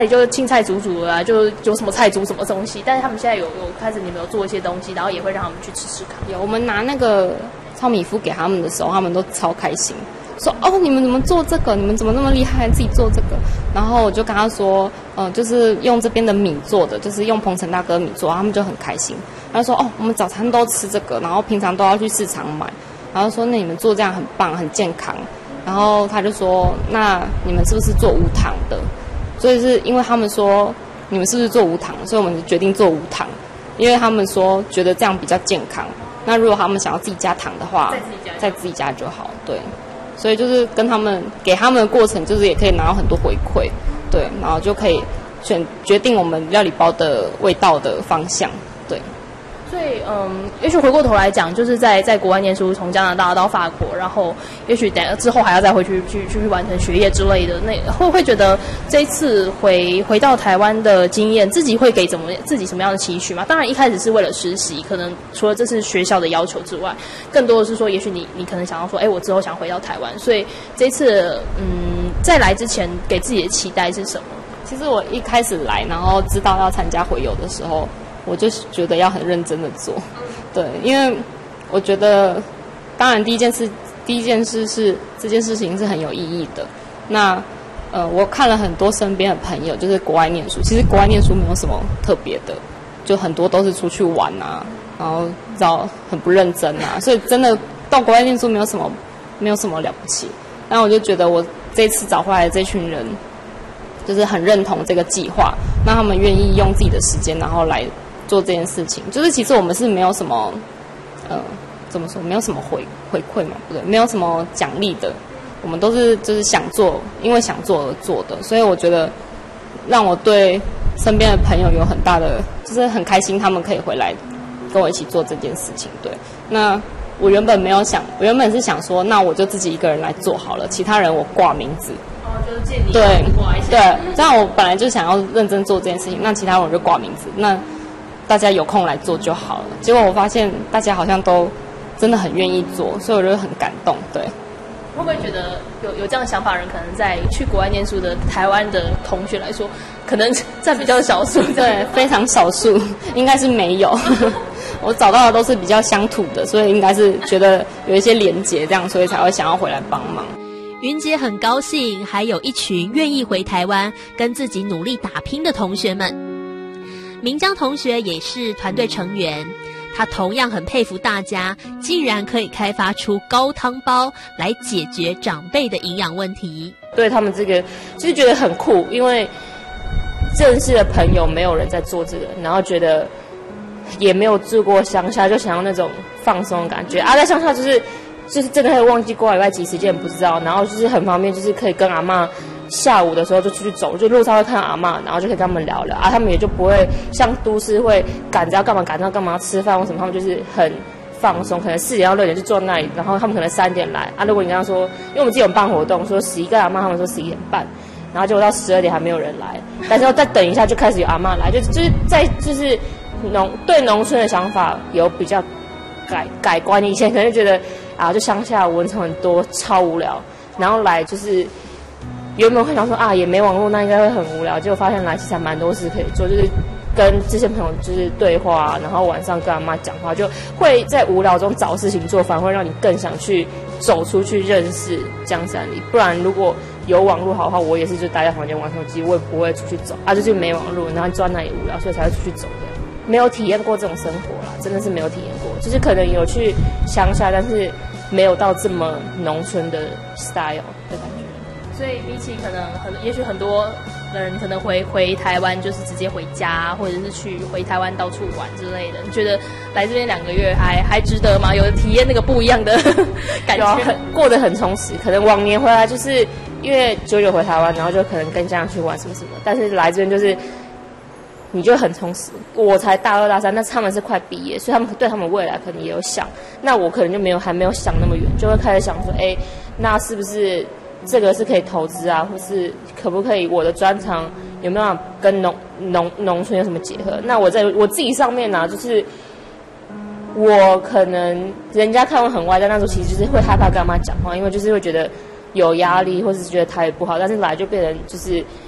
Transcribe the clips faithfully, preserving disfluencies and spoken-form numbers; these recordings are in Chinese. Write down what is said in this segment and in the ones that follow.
也就是青菜煮煮啊，就有什么菜煮什么东西。但是他们现在有有开始，你们有做一些东西，然后也会让他们去吃吃看。 有，我们拿那个糙米麸给他们的时候，他们都超开心，说哦，你们怎么做这个？你们怎么那么厉害，自己做这个？然后我就跟他说，呃，就是用这边的米做的，就是用鹏程大哥米做，他们就很开心。他说哦，我们早餐都吃这个，然后平常都要去市场买。然后说那你们做这样很棒，很健康。然后他就说，那你们是不是做无糖的？所以是因为他们说你们是不是做无糖，所以我们就决定做无糖，因为他们说觉得这样比较健康。那如果他们想要自己加糖的话，在自己加就好。对，所以就是跟他们给他们的过程，就是也可以拿到很多回馈，对，然后就可以选决定我们料理包的味道的方向，对。 所以，嗯，也许回过头来讲，就是在在国外念书，从加拿大到法国，然后也许等之后还要再回去去去完成学业之类的，那会不会觉得这一次回回到台湾的经验，自己会给怎么自己什么样的期许吗？当然，一开始是为了实习，可能除了这是学校的要求之外，更多的是说，也许你你可能想要说，哎，我之后想回到台湾，所以这一次，嗯，在来之前给自己的期待是什么？ 其实我一开始来，然后知道要参加回游的时候，我就觉得要很认真的做，对，因为我觉得，当然第一件事，第一件事是这件事情是很有意义的。那呃，我看了很多身边的朋友，就是国外念书，其实国外念书没有什么特别的，就很多都是出去玩啊，然后找很不认真啊，所以真的到国外念书没有什么没有什么了不起。但我就觉得我这次找回来的这群人，就是很认同这个计划，那他们愿意用自己的时间，然后来做这件事情。就是其实我们是没有什么，呃，怎么说，没有什么回回馈嘛，不对，没有什么奖励的，我们都是就是想做，因为想做而做的。所以我觉得让我对身边的朋友有很大的，就是很开心，他们可以回来跟我一起做这件事情。对，那我原本没有想，我原本是想说，那我就自己一个人来做好了，其他人我挂名字。 哦，就是借你对挂一下。 对，这样我本来就想要认真做这件事情，那其他人我就挂名字，那大家有空来做就好了。结果我发现大家好像都真的很愿意做，所以我就很感动。对， 会不会觉得有有这样的想法的人，可能在去国外念书的台湾的同学来说，可能占比较少数？ 对，非常少数，应该是没有。我找到的都是比较乡土的，所以应该是觉得有一些连结，这样，所以才会想要回来帮忙。 云杰很高兴，还有一群愿意回台湾跟自己努力打拼的同学们。明江同学也是团队成员，他同样很佩服大家竟然可以开发出高汤包来解决长辈的营养问题。 对他们这个就是觉得很酷，因为认识的朋友没有人在做这个，然后觉得也没有住过乡下，就想要那种放松的感觉啊。在乡下就是就是真的会忘记国外几时间不知道，然后就是很方便，就是可以跟阿嬷下午的时候就出去走，就路上会看到阿嬷，然后就可以跟他们聊聊啊。他们也就不会像都市会赶着要干嘛赶着要干嘛吃饭或什么，他们就是很放松，可能四点到六点就坐那里，然后他们可能三点来啊。如果你跟他说，因为我们自己有办活动，说十一个阿嬷，他们说十一点半，然后结果到十二点还没有人来，但是要再等一下就开始有阿嬷来，就就是在就是农对农村的想法有比较改改观。以前可能就觉得啊，就乡下蚊虫很多，超无聊，然后来就是原本会想说啊，也没网络，那应该会很无聊，结果发现来其实还蛮多事可以做，就是跟这些朋友就是对话，然后晚上跟阿嬷讲话，就会在无聊中找事情做，反而会让你更想去走出去认识江山里。不然如果有网络好的话，我也是就待在房间玩手机，我也不会出去走啊，就是没网络，然后坐在那里无聊，所以才会出去走的。没有体验过这种生活啦，真的是没有体验过，就是可能有去乡下，但是没有到这么农村的 style 的感觉。 所以比起可能很，也许很多人可能回回台湾就是直接回家，或者是去回台湾到处玩之类的。你觉得来这边两个月还还值得吗？有体验那个不一样的感觉， 很过得很充实。可能往年回来就是因为久久回台湾，然后就可能跟家长去玩什么什么，但是来这边就是你就很充实。我才大二大三，但是他们是快毕业，所以他们对他们未来可能也有想。那我可能就没有还没有想那么远，就会开始想说，哎，那是不是这个是可以投资啊，或是可不可以我的专长有没有办法跟农农农村有什么结合？那我在我自己上面呢、啊，就是我可能人家看我很歪，但那时候其实就是会害怕跟他妈讲话，因为就是会觉得有压力，或是觉得台语不好，但是来就变成就是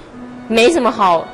没什么好